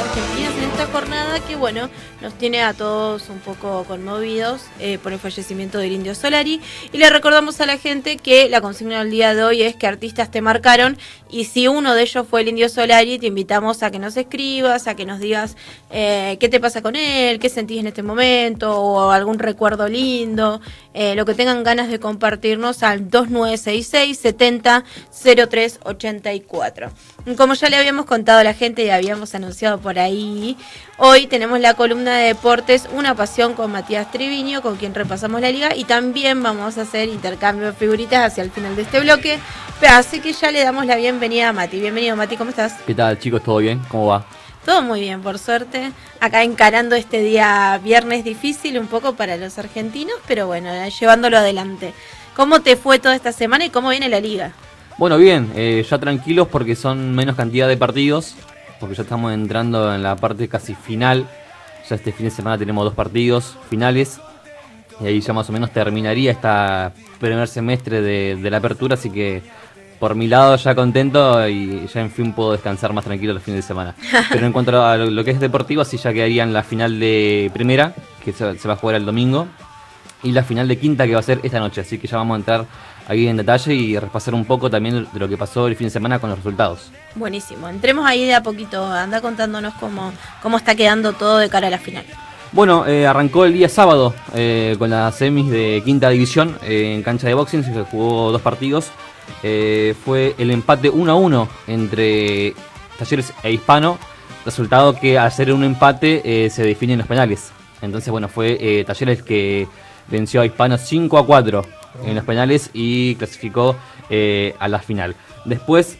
argentinas en esta jornada que, bueno, nos tiene a todos un poco conmovidos por el fallecimiento del Indio Solari. Y le recordamos a la gente que la consigna del día de hoy es qué artistas te marcaron, y si uno de ellos fue el Indio Solari, te invitamos a que nos escribas, a que nos digas qué te pasa con él, qué sentís en este momento, o algún recuerdo lindo, lo que tengan ganas de compartirnos al 2966 70 03 84. Como ya le habíamos contado a la gente y habíamos anunciado por ahí, hoy tenemos la columna de deportes Una Pasión con Matías Triviño, con quien repasamos la liga, y también vamos a hacer intercambio de figuritas hacia el final de este bloque. Así que ya le damos la bienvenida a Mati. Bienvenido, Mati, ¿cómo estás? ¿Qué tal, chicos? ¿Todo bien? ¿Cómo va? Todo muy bien, por suerte. Acá encarando este día viernes difícil un poco para los argentinos, pero bueno, llevándolo adelante. ¿Cómo te fue toda esta semana y cómo viene la liga? Bueno, bien, ya tranquilos porque son menos cantidad de partidos, porque ya estamos entrando en la parte casi final. Ya este fin de semana tenemos 2 partidos finales y ahí ya más o menos terminaría este primer semestre de la apertura, así que por mi lado ya contento y ya en fin puedo descansar más tranquilo el fin de semana. Pero en cuanto a lo que es deportivo, así ya quedaría en la final de primera, que se va a jugar el domingo, y la final de quinta, que va a ser esta noche, así que ya vamos a entrar ahí en detalle y repasar un poco también de lo que pasó el fin de semana con los resultados. Buenísimo, entremos ahí de a poquito, anda contándonos cómo está quedando todo de cara a la final. Bueno, arrancó el día sábado con las semis de quinta división en cancha de boxing, se jugó 2 partidos. Fue el empate 1-1 entre Talleres e Hispano, resultado que al ser un empate se definen los penales. Entonces, bueno, fue Talleres que venció a Hispano 5-4 en los penales y clasificó a la final. Después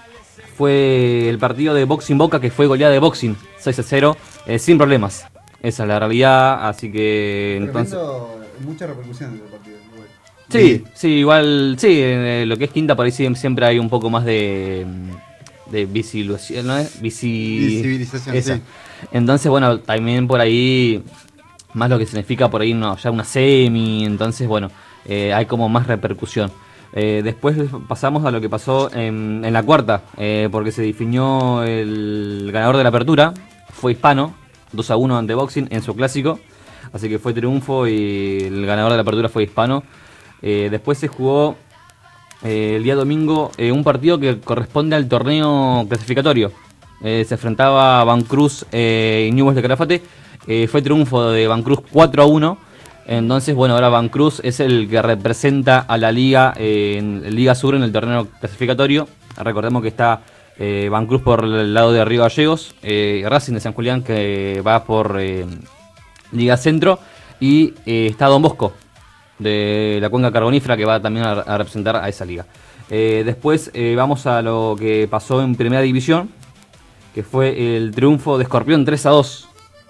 fue el partido de Boxing Boca, que fue goleada de Boxing 6-0 sin problemas. Esa es la realidad, así que entonces mucha repercusión del partido. Sí, igual, sí, en lo que es quinta por ahí siempre hay un poco más de visibilización, ¿no es? Visibilización, esa. sí. Entonces, bueno, también por ahí, más lo que significa por ahí ya una semi, entonces, bueno, hay como más repercusión. Después pasamos a lo que pasó en la cuarta, porque se definió el ganador de la apertura, fue Hispano, 2-1 ante Boxing en su clásico, así que fue triunfo y el ganador de la apertura fue Hispano. Después se jugó el día domingo un partido que corresponde al torneo clasificatorio. Se enfrentaba Vancruz y Newell's de Calafate. Fue triunfo de Vancruz 4-1. Entonces, bueno, ahora Vancruz es el que representa a la liga en Liga Sur en el torneo clasificatorio. Recordemos que está Vancruz por el lado de Río Gallegos, Racing de San Julián que va por Liga Centro, y está Don Bosco de la Cuenca Carbonífera, que va también a representar a esa liga. Después vamos a lo que pasó en Primera División, que fue el triunfo de Escorpión 3-2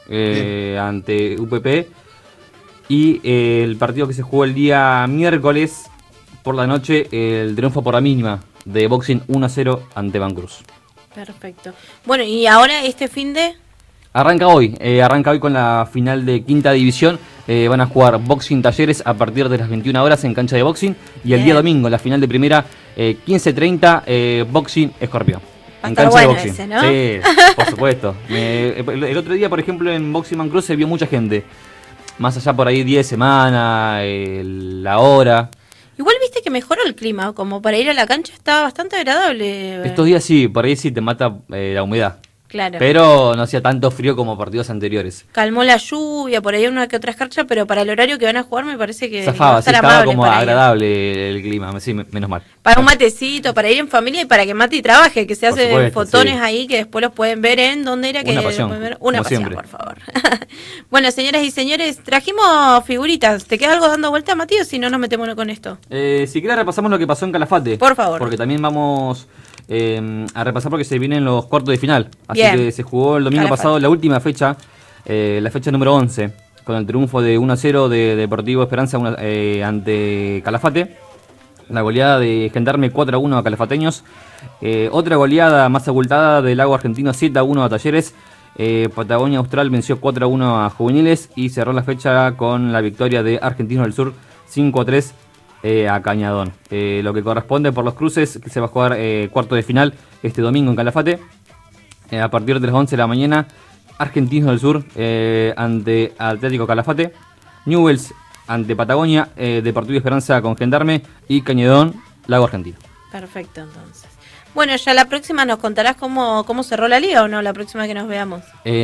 ante UPP, y el partido que se jugó el día miércoles por la noche, el triunfo por la mínima de Boxing 1-0 ante Vancruz. Perfecto. Bueno, y ahora este fin de... Arranca hoy con la final de quinta división. Van a jugar Boxing Talleres a partir de las 21 horas en cancha de Boxing. Y el día domingo, la final de primera, 15:30, Boxing Escorpión. En cancha de Boxing. Ese, ¿no? Sí, por supuesto. El otro día, por ejemplo, en Boxing Vancruz se vio mucha gente. Más allá por ahí 10 semanas, la hora. Igual viste que mejoró el clima, como para ir a la cancha está bastante agradable. Estos días sí, por ahí sí te mata la humedad. Claro. Pero no hacía tanto frío como partidos anteriores. Calmó la lluvia, por ahí una que otra escarcha, pero para el horario que van a jugar me parece que zafaba, va a estar sí, estaba amable como para agradable el clima, sí, menos mal. Para un matecito, para ir en familia y para que Mati trabaje, que se Por hace supuesto, fotones sí. ahí que después los pueden ver en donde era que Una pasión, pueden ver. Una como pasión, siempre. por favor. Bueno, señoras y señores, trajimos figuritas. ¿Te queda algo dando vuelta, Mati, o si no nos metemos con esto? Si quieres repasamos lo que pasó en Calafate. Por favor. Porque también vamos a repasar porque se vienen los cuartos de final. Así Bien. que se jugó el domingo Calafate. pasado la última fecha, la fecha número 11, con el triunfo de 1-0 de Deportivo Esperanza ante Calafate. La goleada de Gendarme 4-1 a Calafateños. Otra goleada más abultada del Lago Argentino 7-1 a Talleres. Patagonia Austral venció 4-1 a Juveniles y cerró la fecha con la victoria de Argentinos del Sur 5-3 a Cañadón. Lo que corresponde por los cruces, que se va a jugar cuarto de final este domingo en Calafate. A partir de las 11 de la mañana Argentinos del Sur ante Atlético Calafate, Newell's ante Patagonia, Deportivo Esperanza con Gendarme y Cañedón, Lago Argentino. Perfecto, entonces. Bueno, ya la próxima nos contarás cómo cerró la liga, ¿o no? La próxima que nos veamos.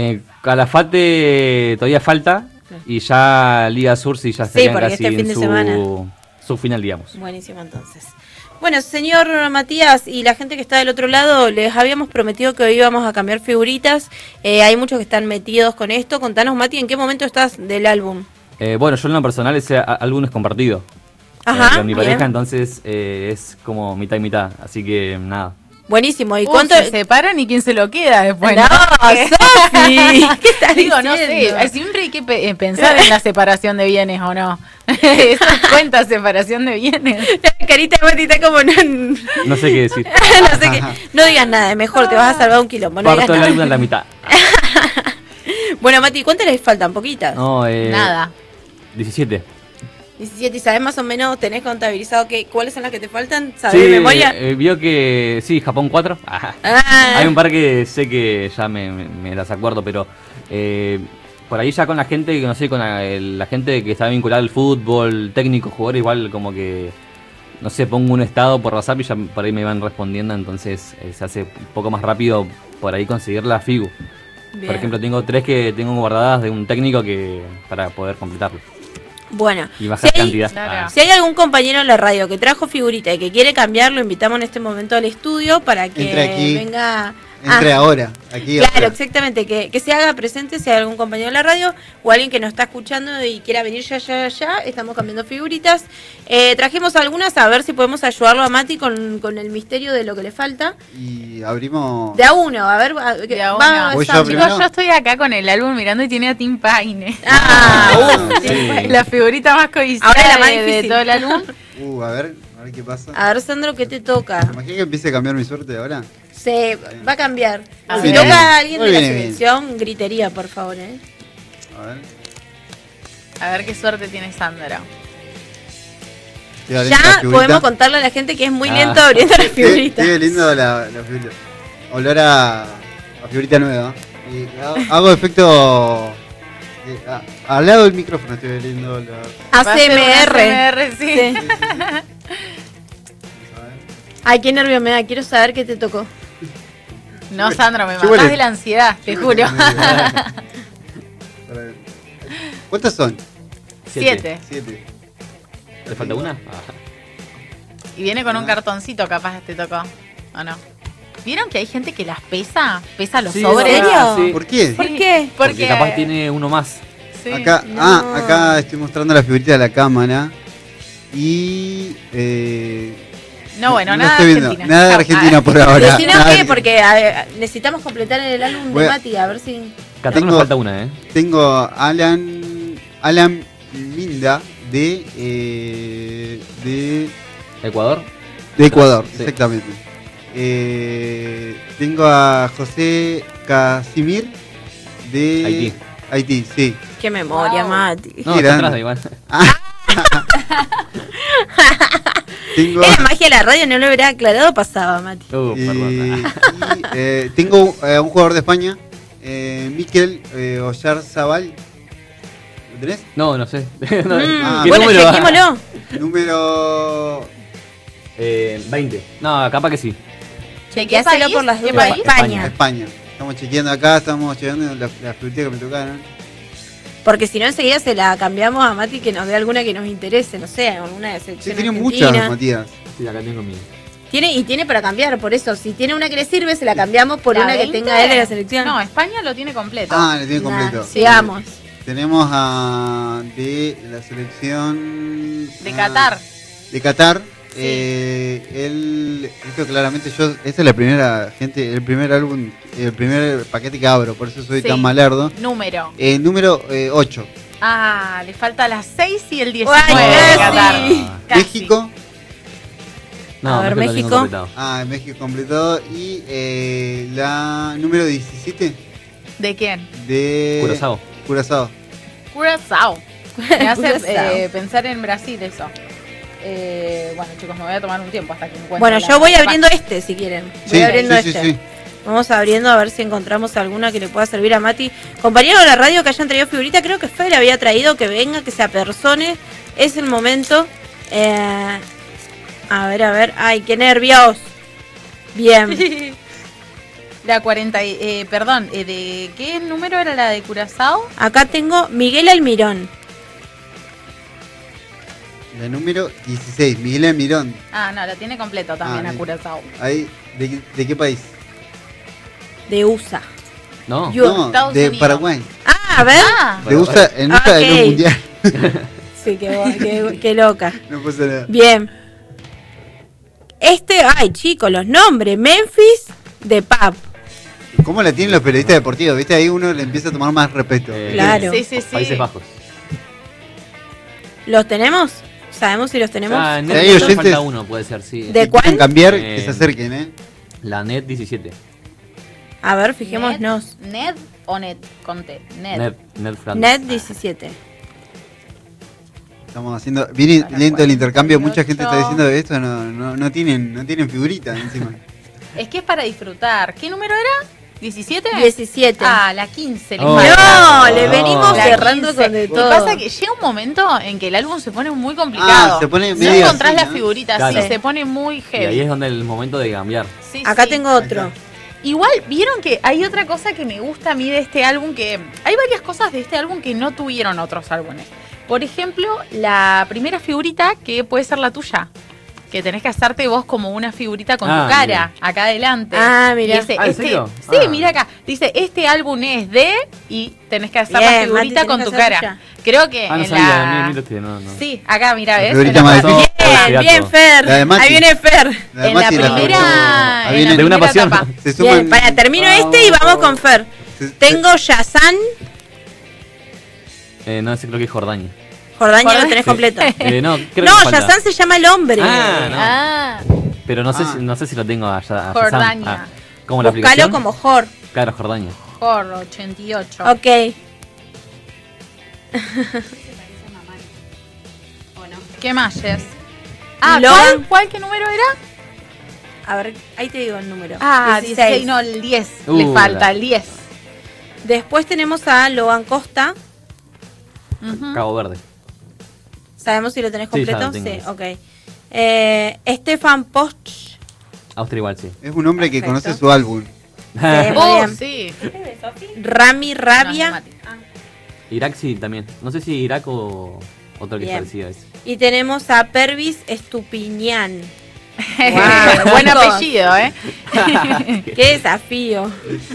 Calafate todavía falta y ya Liga Sur sí ya estaría porque casi este fin de semana. Su final, digamos. Buenísimo, entonces. Bueno, señor Matías y la gente que está del otro lado, les habíamos prometido que hoy íbamos a cambiar figuritas. Hay muchos que están metidos con esto. Contanos, Mati, ¿en qué momento estás del álbum? Bueno, yo en lo personal ese álbum es compartido. Ajá, Con mi bien. pareja, entonces es como mitad y mitad, así que nada. Buenísimo. ¿Y cuánto? Se separan y quién se lo queda después. No, Sofi, ¿qué estás Digo, no diciendo? sé, siempre hay que pensar en la separación de bienes, ¿o no? Eso cuenta separación de bienes. Carita de Mati está como No sé qué decir. no sé qué. No digas nada, mejor te vas a salvar un quilombo. No digas Parto el nada. álbum en la mitad. Bueno, Mati, ¿cuántas les faltan? ¿Poquitas? No, Nada. 17. 17. ¿Y sabes más o menos, tenés contabilizado cuáles son las que te faltan? ¿Sabés de memoria? Vio que sí, Japón 4. Ah. Hay un par que sé que ya me las acuerdo, pero por ahí ya con la gente, no sé, con la gente que está vinculada al fútbol, técnico, jugador, igual como que, no sé, pongo un estado por WhatsApp y ya por ahí me van respondiendo, entonces se hace un poco más rápido por ahí conseguir la FIGU. Bien. Por ejemplo, tengo 3 que tengo guardadas de un técnico que para poder completarlo. Bueno, Y bajar si hay- cantidad. Claro. Si hay algún compañero en la radio que trajo figurita y que quiere cambiar, lo invitamos en este momento al estudio para que Entre aquí. venga. Entre ahora, aquí. Claro, ahora. exactamente, que se haga presente si hay algún compañero en la radio o alguien que nos está escuchando y quiera venir ya, estamos cambiando figuritas. Trajimos algunas a ver si podemos ayudarlo a Mati con el misterio de lo que le falta. Y abrimos. De a uno, a ver, De a va una. Voy yo Sandra. primero. Chicos, yo estoy acá con el álbum mirando y tiene a Tim Payne. Sí. La figurita más codiciada Ahora la más de difícil. todo el álbum. A ver qué pasa. A ver, Sandro, ¿qué te toca? Imagina que empiece a cambiar mi suerte ahora. Se va a cambiar. Ah, Si bien. toca a alguien Muy de la bien, selección, gritería, por favor, A ver. A ver qué suerte tiene Sandra. Estoy abriendo la Ya figurita. podemos contarle a la gente que es muy Ah. lento abriendo las figuritas. Estoy lindo la figurita. Olor a figurita nueva. Y hago efecto. Al lado del micrófono estoy lindo la. ACMR. ACMR, sí. Sí. Ay, qué nervio me da. Quiero saber qué te tocó. No, Sandra, me Yo matás huele- de la ansiedad, te juro. ¿Cuántos son? 7. 7. ¿Te falta una? Y viene con un cartoncito, capaz te tocó. ¿O no? ¿Vieron que hay gente que las pesa? ¿Pesa los Sí, sobres? ¿en serio? sí. ¿Por qué? ¿Por qué? Porque capaz tiene uno más. Sí. Acá, No. acá estoy mostrando la figurita de la cámara. Y. No, bueno, no nada estoy de viendo Argentina. nada de Chau. Argentina Ah, por ahora. Decino Nada qué, de- porque necesitamos completar el álbum Voy de a- Mati, a ver si... Qatar nos Tengo- falta una, ¿eh? Tengo Alan Minda de Ecuador. Ecuador, Sí. exactamente. Tengo a José Casimir de Haití, sí. Qué memoria, Wow. Mati. No, Qué está grande. atrás igual. Tengo, Era magia de la radio, no lo hubiera aclarado, pasaba, Mati. Perdón. tengo un jugador de España, Miquel Oyarzabal. ¿Lo tenés? No, no sé. No, ¿qué Bueno, número va? chequémoslo. Número 20. No, capaz que sí. Chequeáselo país? por las ¿Qué dudas. país? España. España. Estamos chequeando acá, estamos chequeando las figuritas que me tocaron. Porque si no, enseguida se la cambiamos a Mati que nos dé alguna que nos interese, no sé, alguna de Sí, selección tiene argentina. muchas, Matías. Sí, acá tengo mío. Tiene para cambiar, por eso, si tiene una que le sirve, se la cambiamos por ¿La una que 20? tenga él de la selección. No, España lo tiene completo. Ah, lo tiene Nah, completo. sigamos. Tenemos a de la selección De Qatar. De Qatar. Esto claramente esta es la primera gente, el primer álbum, el primer paquete que abro, por eso soy Sí. tan malerdo. Número. Número 8. Ah, le falta las 6 y el 19 Ay, de casi. Qatar. Casi. México. No, A ver, lo tengo México. completado. México completado. Y la número 17 ¿De quién? de Curazao. Curazao. Curazao. Me hace Curazao. pensar en Brasil eso. Bueno, chicos, me voy a tomar un tiempo hasta que encuentre. Bueno, la- yo voy abriendo este, si quieren. Voy Sí, abriendo sí, este. sí. Vamos abriendo a ver si encontramos alguna que le pueda servir a Mati. Compañero de la radio que hayan traído figurita, creo que Fer había traído, que venga, que se apersone. Es el momento. A ver. Ay, qué nervios. Bien. La 40, perdón, ¿de qué número era la de Curazao? Acá tengo Miguel Almirón. La número 16, Miguel Almirón. Ah, no, la tiene completo también a Curazao. Ahí, ¿de qué país? De USA. No. No, Estados de Unidos. Paraguay. Ah, a ver. Ah, De USA, en USA Ok. en un mundial. Sí, qué loca. No pasa nada. Bien. Ay, chicos, los nombres. Memphis de Pub. ¿Cómo la tienen los periodistas deportivos? ¿Viste? Ahí uno le empieza a tomar más respeto. Claro. Sí. Países Bajos. ¿Los tenemos? ¿Sabemos si los tenemos? Ah, Sí, Net hay me oyentes. falta uno, puede ser, sí. ¿De Si cuál? quieren cambiar, que se acerquen, ¿eh? La Net 17. A ver, fijémonos. ¿Ned o Net? Con T. Net Flanders. Net 17. Estamos haciendo bien Para lento el 48. intercambio. Mucha gente está diciendo que esto no tienen figuritas encima. Es que es para disfrutar. ¿Qué número era? ¿17? 17. Ah, la 15. Oh. No, le venimos La cerrando 15. con de Lo todo. que pasa es que llega un momento en que el álbum se pone muy complicado. Se pone No medio encontrás así, las ¿no? figuritas, Claro. sí, se pone muy Y heavy. ahí es donde el momento de cambiar. Sí, Acá sí. tengo otro. Igual, vieron que hay otra cosa que me gusta a mí de este álbum, que hay varias cosas de este álbum que no tuvieron otros álbumes. Por ejemplo, la primera figurita que puede ser la tuya. Que tenés que hacerte vos como una figurita con tu cara, mira. acá adelante. Ah, mirá. Y dice, ¿en serio? Sí, Ah. mira acá. Dice, este álbum es de... Y tenés que hacer Bien, la figurita Mati, con tenés tu que hacer cara. tuya. Creo que Ah, no en sabía, la... mira este, no. Sí, acá, mira, ¿ves? figurita En la más parte- difícil. Bien, bien, Fer. La de Mati. Ahí viene Fer. La En la Mati, primera... ahí en la viene- de una primera pasión. etapa. Se suman- Bien, para termino este y vamos con Fer. Tengo Yazán. No, ese creo que es Jordania. Jordania lo Jordania. tenés completo. No, creo No, que falta. Yazán se llama el hombre. Ah, no. Ah, Pero no sé, Ah. no sé si lo tengo allá. Jordania. ¿Cómo la Buscalo aplicación? como Jor. Claro, Jordania. por 88. Ok. ¿Qué más, Jess? Ah, Logan. ¿cuál? ¿Qué número era? A ver, ahí te digo el número. Ah, 16, no, el 10. Le La- falta, el 10. Después tenemos a Logan Costa. Ujú. Cabo Verde. ¿Sabemos si lo tenés Sí, ya completo? lo tengo. ok. Stefan Poch. Austria igual, sí. Es un hombre que Perfecto. conoce su álbum. Muy Oh, bien. sí. Rami No, Rabia. es Mati. Irak sí, también. No sé si Irak o otro que es Bien. parecido a ese. Y tenemos a Pervis Estupiñán. Buen chicos. apellido, ¿eh? ¡Qué desafío!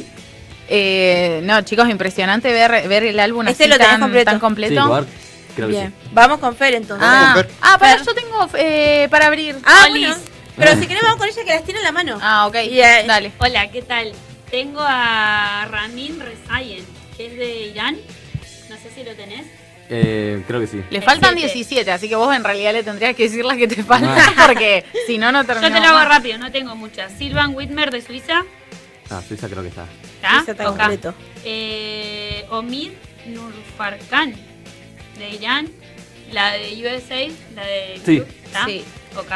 No, chicos, impresionante ver el álbum Este así lo tenés tan completo. tan Sí, completo. igual, creo que Bien. sí. Vamos con Fer entonces. Ah, Fer. para Fer. yo tengo para abrir. Ah, Olis. bueno. Pero si querés vamos con ella que las tiene en la mano. Ah, ok. Y, Dale. Hola, ¿qué tal? Tengo a Ramin Rezayen, que es de Irán. No sé si lo tenés. Creo que sí. Le faltan 17. 17, así que vos en realidad le tendrías que decir las que te faltan, porque si no, no Yo terminamos. te lo hago más. rápido, no tengo muchas. Silvan Whitmer de Suiza. Ah, Suiza creo que está. ¿Está? Ese está Ok. completo. Omid Nurfarkan de Irán. La de USA, la de... Sí. ¿Está? Sí. Ok.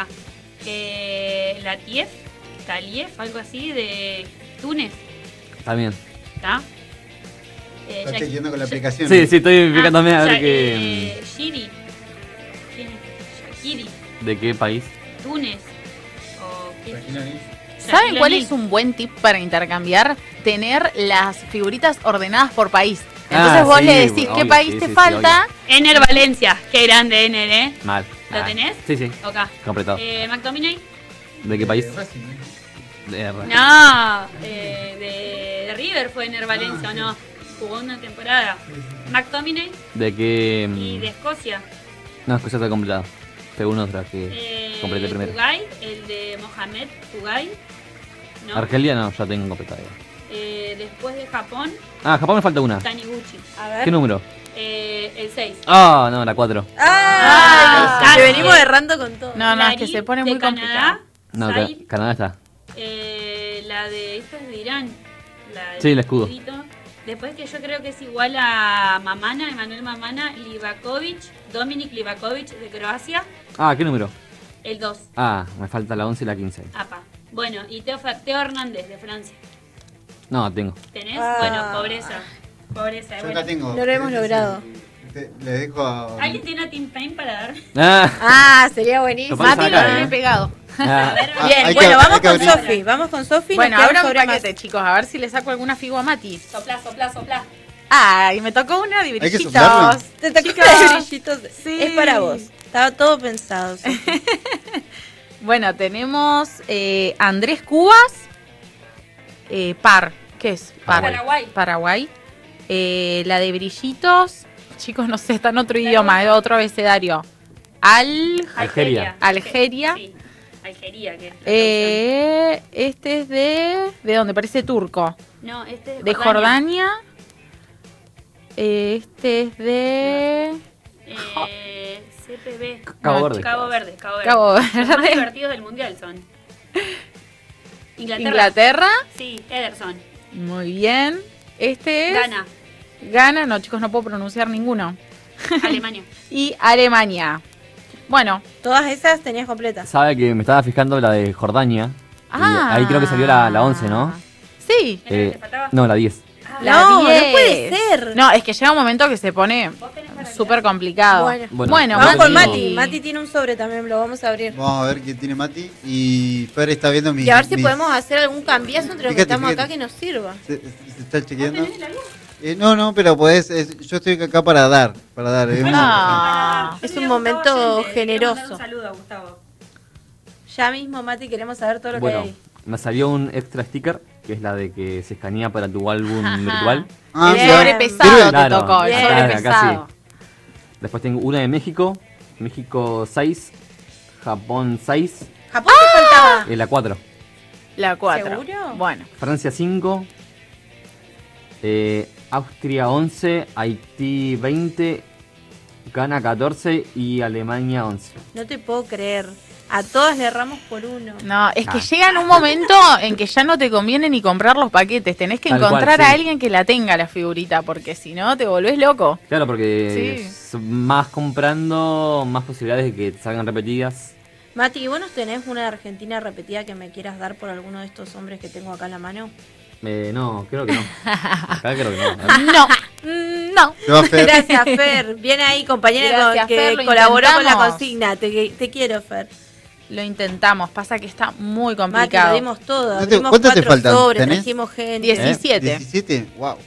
Taliev, algo así, de Túnez. También. ¿Está? Está chequeando con la aplicación. Sí, sí, estoy fijándome a ver Ya- qué. Shiri. ¿Quién es? Shakiri. ¿De qué país? Túnez. O qué. ¿Saben Shakira cuál O'Neal. es un buen tip para intercambiar? Tener las figuritas ordenadas por país. Entonces Ah, vos sí, le decís qué obvio, país sí, te sí, sí, falta. Ener Valencia. Qué grande Ener, ¿eh? Mal. ¿Lo tenés? Sí, sí. Ok. Completado. McTominay. ¿De qué país? De R. No, de River fue Ener Valencia, ¿o no? Jugó una temporada. McTominay ¿De qué? y de Escocia. No, Escocia está completado. Fue uno otra que completé primero. Tugay, el de Mohamed Tugay. ¿No? Argelia no, ya tengo completado. Después de Japón, Ah, Japón me falta una. Taniguchi. A ver. ¿Qué número? El 6. Ah, no, la 4. ¡Ah! Ah, que venimos errando con todo. No, es que se pone muy complicado. No, Zaid, Canadá está. la de esta es de Irán. La del Sí, el escudo. escudito. Después que yo creo que es igual a Mamana, Emanuel Mamana, Livakovic, Dominik Livakovic de Croacia, Ah, ¿qué número? el 2. Ah, me falta la 11 y la 15. Apa. Bueno, y Teo Hernández de Francia. No, tengo. ¿Tenés? Ah. Bueno, pobreza. Pobreza, Yo bueno. acá tengo. No lo hemos Ese logrado. Le dejo a. ¿Alguien tiene a Tim Payne para dar? Ah, Ah, sería buenísimo. Lo pones Mati lo acá, tiene pegado. ah. Bien, Hay que- bueno, vamos hay que con abrir. Sofi. Vamos con Sofi. Bueno, nos queda ahora un sobre paquete, chicos, a ver si le saco alguna figu a Mati. Sopla, sopla, sopla. Ay, me tocó una de que brillitos. soplarlo. más. Te tocó Chicos. de brillitos. Sí. Es para vos. Estaba todo pensado, Sofi. Bueno, tenemos Andrés Cubas, Par, ¿qué es? Par. Paraguay. Paraguay. La de brillitos, chicos, no sé, está en otro idioma, es otro abecedario. Algeria. Algeria. Sí, Algeria, que es la traducción. Este es ¿de dónde? Parece turco. No, este es De Jordania. Este es de CPB. Cabo Verde. Cabo Verde. Cabo Verde. Cabo Los más Verde. divertidos del mundial son. Inglaterra. Sí, Ederson. Muy bien. Este es Ghana. Ghana, no chicos, no puedo pronunciar ninguno. Alemania. Y Alemania. Bueno, Todas esas tenías completas. Sabe que me estaba fijando la de Jordania. Y ah, ahí creo que salió la 11, ¿no? Sí. ¿Era la que faltaba? No, la 10. No, no 10. puede ser. No, es que llega un momento que se pone ¿Vos tenés para súper complicado. Bueno. Bueno, Vamos con Mati. Mati. Mati tiene un sobre también, lo vamos a abrir. Vamos a ver qué tiene Mati. Y Fer está viendo mi. Y a ver si mis- podemos hacer algún cambiazo entre los que Fíjate, estamos acá fíjate. que nos sirva. Se está chequeando. No, pero podés. Yo estoy acá para dar. Para dar. Ah. Es un momento generoso. Un saludo a Gustavo. Ya mismo, Mati, queremos saber todo lo que Bueno, hay. me salió un extra sticker, que es la de que se escanea para tu álbum virtual. Ah, Bien. mirá. Sobre pesado Sirve. te Claro, tocó, el bien. sobre acá pesado. Después tengo una de México, México 6, Japón 6, ¿Japón te faltaba? la 4, La 4. ¿Seguro? Bueno, Francia 5, Austria 11, Haití 20, Ghana 14 y Alemania 11. No te puedo creer. A todas le erramos por uno. no, es que Ah. llega en un momento en que ya no te conviene ni comprar los paquetes. Tenés que Tal cual, encontrar sí. a alguien que la tenga la figurita, porque si no te volvés loco. Claro, porque Sí. más comprando, más posibilidades de que te salgan repetidas. Mati, ¿vos no tenés una de Argentina repetida que me quieras dar por alguno de estos hombres que tengo acá en la mano? No, creo que no. Acá creo que no. No, no. Se va a Fer. Gracias, Fer. Viene ahí, compañera Gracias, que Fer, lo colaboró con la intentamos. consigna. Te quiero, Fer. Lo intentamos, pasa que está muy Mati, lo complicado. dimos todo. ¿Cuánto- Abrimos cuánto te 4 faltan? sobres, ¿Tenés? trajimos gente. 17. 17. Wow.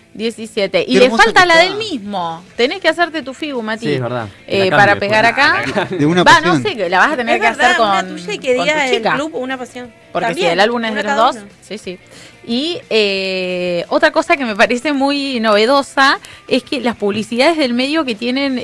17. Y Qué le hermosa falta que la está. del mismo. Tenés que hacerte tu figu, Mati. Sí, es verdad. Para La pegar cambio acá. De una Va, no pasión. sé, que la vas a tener Es que hacer verdad, con, una tuya y que con diga tu el chica. club una pasión. Porque También, si el álbum es una de los cada dos, uno. sí, sí. Y otra cosa que me parece muy novedosa es que las publicidades del medio que tienen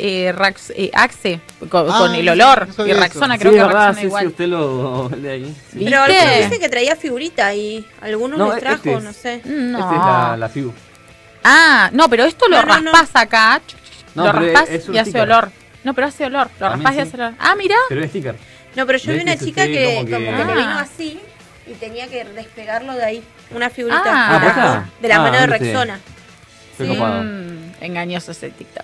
Axe con el olor no y sabía eso. Rexona, Sí, creo es que verdad, Rexona sí, igual. sí, usted lo lee ahí. Sí. Pero ¿Viste? algunos dice que traía figurita y algunos No, les trajo, este es- no sé. No. Esta es la FIU. Ah, no, pero esto lo No, no, raspas acá, No, lo pero raspas es un y hace sticker. olor. No, pero hace olor. Lo También raspas y sí. hace olor. Ah, mira. Pero es sticker. No, pero yo vi ¿Ves una que chica sí, que como que- como que le Ah. vino así y tenía que despegarlo de ahí. Una figurita Ah, de la- ¿posta? de la Ah, mano de no sé. Rexona. Estoy Sí. copado. Engañoso ese TikTok.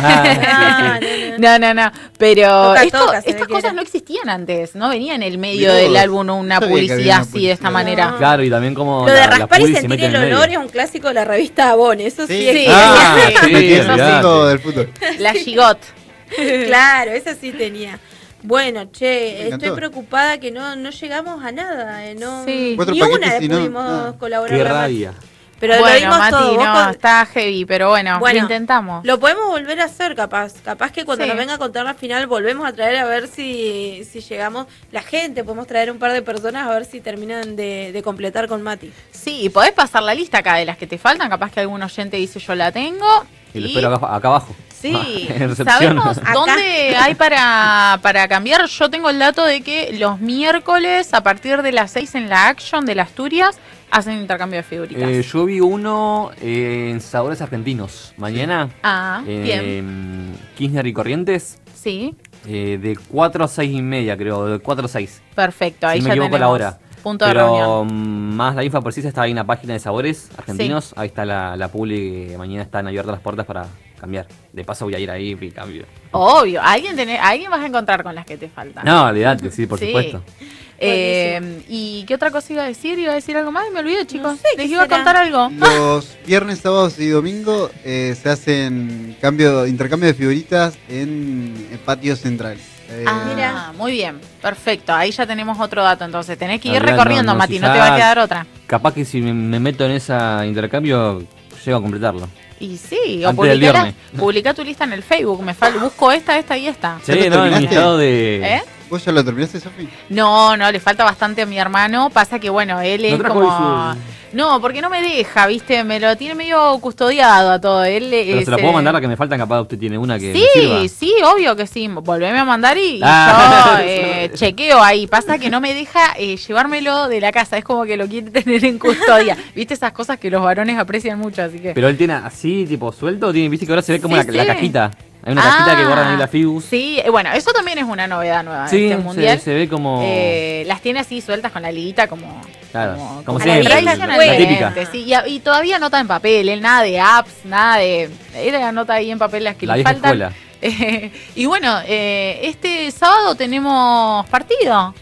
Ah, No. Pero Toca, esto- toca, se ve estas que cosas era. no existían antes. No venía en el medio Mirá del vos, álbum una no sabía que había publicidad una así de esta publicidad. manera. No. Claro, y también como Lo de la raspar y publi se sentir mete en el medio. olor es un clásico de la revista Avon, eso sí. Sí, es- sí. Ah, sí, Me quedé olvidate. cinco del fútbol. La Gigot. Claro, eso sí tenía. Bueno, che, Me estoy encantó. preocupada que no llegamos a nada. No, Sí. Cuatro ni paquetes una le y no- pudimos nada. colaborar. Qué la Mati. rabia. Pero lo Bueno, dimos Mati, todo. Vos no, con- está heavy, pero bueno, Bueno, lo intentamos. Lo podemos volver a hacer, capaz. Capaz que cuando Sí. nos venga a contar la final, volvemos a traer a ver si llegamos. La gente, podemos traer un par de personas a ver si terminan de completar con Mati. Sí, y podés pasar la lista acá de las que te faltan. Capaz que algún oyente dice yo la tengo. Y lo espero acá abajo. Sí, En recepción. sabemos Acá. dónde hay para cambiar. Yo tengo el dato de que los miércoles a partir de las 6 en la Action de las Asturias hacen intercambio de figuritas. Yo vi uno en Sabores Argentinos. Mañana, Bien, Kirchner y Corrientes, sí, de 4 a 6 y media, creo, de 4 a 6. perfecto. Ahí Si me ya equivoco la tenemos. hora. Punto de Pero reunión. más la info precisa está ahí en la página de sabores argentinos. Ahí está la publi que mañana están abiertas las puertas para cambiar. De paso voy a ir ahí y cambio. Obvio, alguien vas a encontrar con las que te faltan. No, olvidate, sí, por supuesto. ¿Y qué otra cosa iba a decir? ¿Iba a decir algo más? Me olvidé, chicos. No sé, Les ¿qué iba a será? contar algo. Los viernes, sábados y domingo se hacen intercambio de figuritas en el patio central. Mira. Muy bien, perfecto. Ahí ya tenemos otro dato, entonces tenés que ir Olvidá, recorriendo, no, Mati, si no ya- te va a quedar otra. Capaz que si me meto en ese intercambio, llego a completarlo. Y sí, o Antes del viernes. publica tu lista en el Facebook, busco esta y esta. ¿Ya Sí, lo no, en mi terminaste? estado de... ¿Eh? ¿Vos ya lo terminaste, Sofi? No, le falta bastante a mi hermano, pasa que bueno, él es ¿No trajo como... hoy No, porque no me deja, viste, me lo tiene medio custodiado a todo. Él Pero se la puedo mandar a que me faltan, capaz usted tiene una que me sirva. Sí, obvio que sí. Volveme a mandar y Ah. yo chequeo ahí. Pasa que no me deja llevármelo de la casa. Es como que lo quiere tener en custodia. ¿Viste esas cosas que los varones aprecian mucho? Así que... Pero él tiene así, tipo, suelto, o tiene, viste que ahora se ve como Sí, la sí. cajita. Hay una cajita que guardan ahí la Figus. Sí, bueno, eso también es una novedad nueva Sí, de este mundial. se ve como... Las tiene así sueltas con la liguita como... Claro, como a siempre, la vieja la escuela. típica. Sí, y todavía anota en papel, él nada de apps, nada de... Él anota ahí en papel las que La le vieja faltan. escuela. Y bueno, este sábado tenemos partido.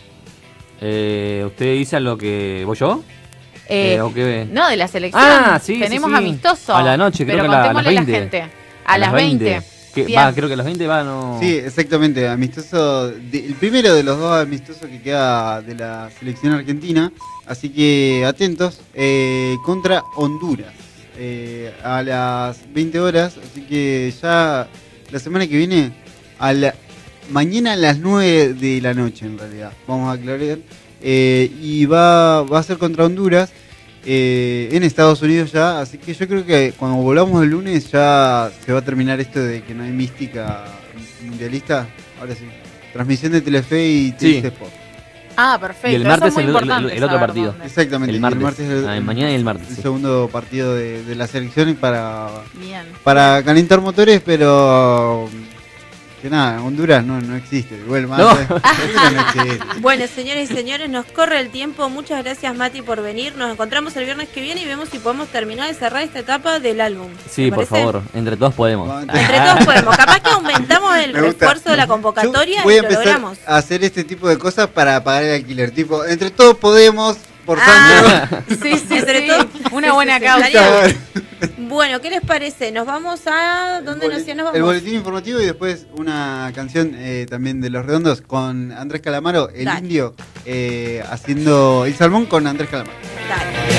¿Usted dice a lo que voy yo? ¿O qué? No, de la selección. Sí, tenemos sí, sí. amistoso. A la noche, creo pero que a las contémosle 20. la gente. A las 20. Que Bien. va, creo que a las 20 va, no... Sí, exactamente. Amistoso. El primero de los dos amistosos que queda de la selección argentina. Así que atentos. Contra Honduras. A las 20 horas. Así que ya la semana que viene. Mañana a las 9 de la noche, en realidad. Vamos a aclarar. Y va a ser contra Honduras. En Estados Unidos ya, así que yo creo que cuando volvamos el lunes ya se va a terminar esto de que no hay mística mundialista. Ahora sí, transmisión de Telefe y Sí. TX Sport. Ah, perfecto. Y el Eso martes es muy el importante otro saber partido. dónde. Exactamente, El y martes. Mañana y el martes, el sí. segundo partido de la selección y para Bien. calentar motores, pero que nada, Honduras no existe. Igual más, No. Honduras no existe. Bueno, señores y señores, nos corre el tiempo. Muchas gracias, Mati, por venir. Nos encontramos el viernes que viene y vemos si podemos terminar de cerrar esta etapa del álbum. Sí, ¿Te por parece? favor, entre todos podemos. Entre todos podemos. Capaz que aumentamos el Me gusta. refuerzo de la convocatoria Yo voy y a lo empezar logramos. a hacer este tipo de cosas para pagar el alquiler. Tipo, entre todos podemos, por Ah. Sandro. Sí, Entre todos. Una buena Sí, causa. estaría- Bueno, ¿qué les parece? ¿Nos vamos a... ¿Dónde nos vamos? El boletín informativo y después una canción también de Los Redondos con Andrés Calamaro, el Dale. indio, haciendo el salmón con Andrés Calamaro. Dale.